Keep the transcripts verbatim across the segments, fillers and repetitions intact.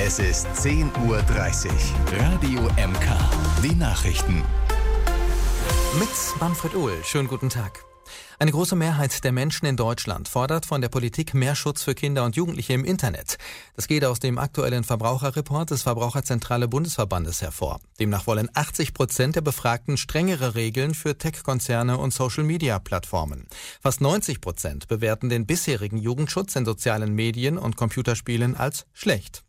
Es ist zehn Uhr dreißig. Radio M K. Die Nachrichten. Mit Manfred Uhl. Schönen guten Tag. Eine große Mehrheit der Menschen in Deutschland fordert von der Politik mehr Schutz für Kinder und Jugendliche im Internet. Das geht aus dem aktuellen Verbraucherreport des Verbraucherzentrale Bundesverbandes hervor. Demnach wollen achtzig Prozent der Befragten strengere Regeln für Tech-Konzerne und Social-Media-Plattformen. Fast neunzig Prozent bewerten den bisherigen Jugendschutz in sozialen Medien und Computerspielen als schlecht.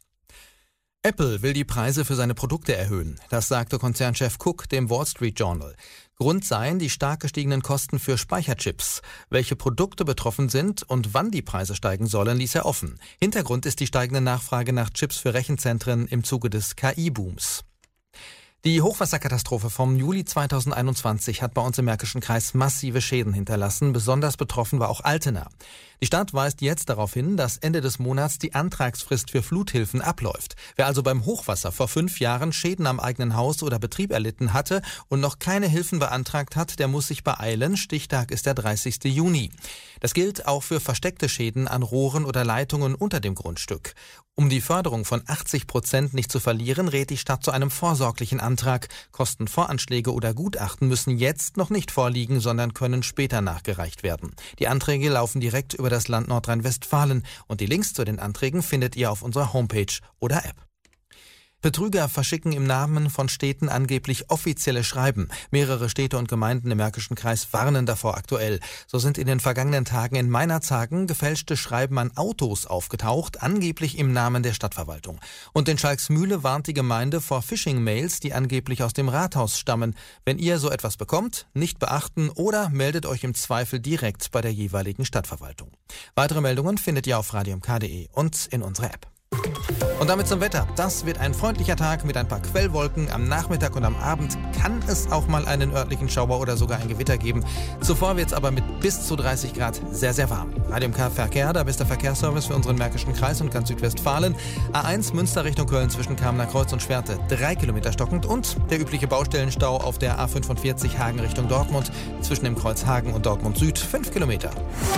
Apple will die Preise für seine Produkte erhöhen. Das sagte Konzernchef Cook dem Wall Street Journal. Grund seien die stark gestiegenen Kosten für Speicherchips. Welche Produkte betroffen sind und wann die Preise steigen sollen, ließ er offen. Hintergrund ist die steigende Nachfrage nach Chips für Rechenzentren im Zuge des K I-Booms. Die Hochwasserkatastrophe vom Juli zweitausendeinundzwanzig hat bei uns im Märkischen Kreis massive Schäden hinterlassen. Besonders betroffen war auch Altena. Die Stadt weist jetzt darauf hin, dass Ende des Monats die Antragsfrist für Fluthilfen abläuft. Wer also beim Hochwasser vor fünf Jahren Schäden am eigenen Haus oder Betrieb erlitten hatte und noch keine Hilfen beantragt hat, der muss sich beeilen. Stichtag ist der dreißigste Juni. Das gilt auch für versteckte Schäden an Rohren oder Leitungen unter dem Grundstück. Um die Förderung von achtzig Prozent nicht zu verlieren, rät die Stadt zu einem vorsorglichen Antrag. Kostenvoranschläge oder Gutachten müssen jetzt noch nicht vorliegen, sondern können später nachgereicht werden. Die Anträge laufen direkt über das Land Nordrhein-Westfalen und die Links zu den Anträgen findet ihr auf unserer Homepage oder App. Betrüger verschicken im Namen von Städten angeblich offizielle Schreiben. Mehrere Städte und Gemeinden im Märkischen Kreis warnen davor aktuell. So sind in den vergangenen Tagen in Meinerzhagen gefälschte Schreiben an Autos aufgetaucht, angeblich im Namen der Stadtverwaltung. Und in Schalksmühle warnt die Gemeinde vor Phishing-Mails, die angeblich aus dem Rathaus stammen. Wenn ihr so etwas bekommt, nicht beachten oder meldet euch im Zweifel direkt bei der jeweiligen Stadtverwaltung. Weitere Meldungen findet ihr auf radio m k punkt d e und in unserer App. Und damit zum Wetter. Das wird ein freundlicher Tag mit ein paar Quellwolken. Am Nachmittag und am Abend kann es auch mal einen örtlichen Schauer oder sogar ein Gewitter geben. Zuvor wird es aber mit bis zu dreißig Grad sehr, sehr warm. Radio M K Verkehr, da ist der Verkehrsservice für unseren Märkischen Kreis und ganz Südwestfalen. A eins Münster Richtung Köln zwischen Kamener Kreuz und Schwerte drei Kilometer stockend und der übliche Baustellenstau auf der A fünfundvierzig Hagen Richtung Dortmund zwischen dem Kreuz Hagen und Dortmund Süd fünf Kilometer.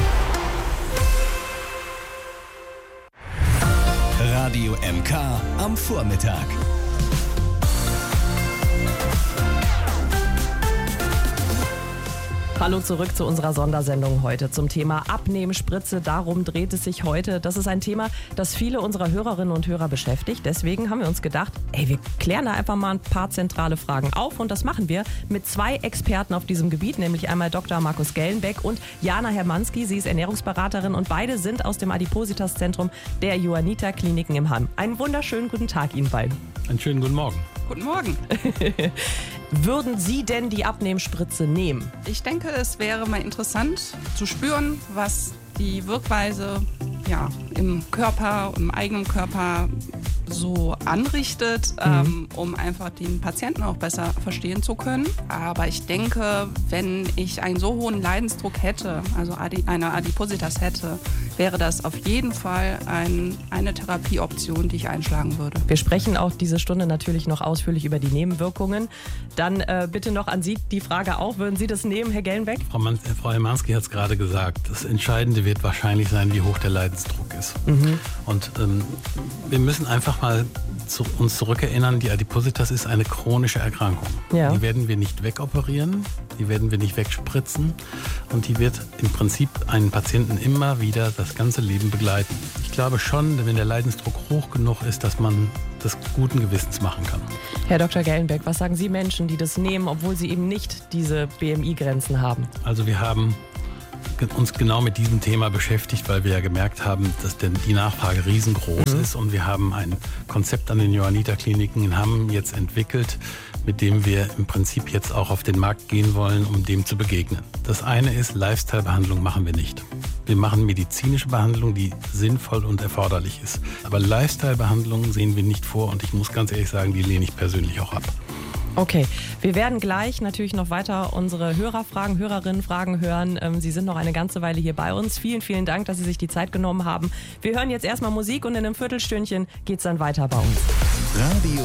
Radio M K am Vormittag. Hallo zurück zu unserer Sondersendung heute zum Thema Abnehmspritze. Darum dreht es sich heute. Das ist ein Thema, das viele unserer Hörerinnen und Hörer beschäftigt. Deswegen haben wir uns gedacht, ey, wir klären da einfach mal ein paar zentrale Fragen auf. Und das machen wir mit zwei Experten auf diesem Gebiet, nämlich einmal Doktor Markus Gellenbeck und Jana Hermanski. Sie ist Ernährungsberaterin und beide sind aus dem Adipositas-Zentrum der Johanniter Kliniken im Hamm. Einen wunderschönen guten Tag Ihnen beiden. Einen schönen guten Morgen. Guten Morgen. Würden Sie denn die Abnehmspritze nehmen? Ich denke, es wäre mal interessant zu spüren, was die Wirkweise ja, im Körper, im eigenen Körper so anrichtet, mhm. ähm, um einfach den Patienten auch besser verstehen zu können. Aber ich denke, wenn ich einen so hohen Leidensdruck hätte, also Adi- eine Adipositas hätte, wäre das auf jeden Fall ein, eine Therapieoption, die ich einschlagen würde. Wir sprechen auch diese Stunde natürlich noch ausführlich über die Nebenwirkungen. Dann äh, bitte noch an Sie die Frage auch, würden Sie das nehmen, Herr Gellenbeck? Frau, Man- Frau Hermanski hat es gerade gesagt, das Entscheidende wird wahrscheinlich sein, wie hoch der Leidensdruck ist. Mhm. Und ähm, wir müssen einfach mal zu uns zurückerinnern, die Adipositas ist eine chronische Erkrankung. Ja. Die werden wir nicht wegoperieren, die werden wir nicht wegspritzen und die wird im Prinzip einen Patienten immer wieder das ganze Leben begleiten. Ich glaube schon, wenn der Leidensdruck hoch genug ist, dass man das guten Gewissens machen kann. Herr Doktor Gellenbeck, was sagen Sie Menschen, die das nehmen, obwohl sie eben nicht diese B M I-Grenzen haben? Also wir haben uns genau mit diesem Thema beschäftigt, weil wir ja gemerkt haben, dass denn die Nachfrage riesengroß mhm. ist und wir haben ein Konzept an den Johanniter Kliniken in Hamm jetzt entwickelt, mit dem wir im Prinzip jetzt auch auf den Markt gehen wollen, um dem zu begegnen. Das eine ist, Lifestyle-Behandlung machen wir nicht. Wir machen medizinische Behandlung, die sinnvoll und erforderlich ist. Aber Lifestyle-Behandlung sehen wir nicht vor und ich muss ganz ehrlich sagen, die lehne ich persönlich auch ab. Okay, wir werden gleich natürlich noch weiter unsere Hörerfragen, Hörerinnenfragen hören. Ähm, Sie sind noch eine ganze Weile hier bei uns. Vielen, vielen Dank, dass Sie sich die Zeit genommen haben. Wir hören jetzt erstmal Musik und in einem Viertelstündchen geht's dann weiter bei uns. Radio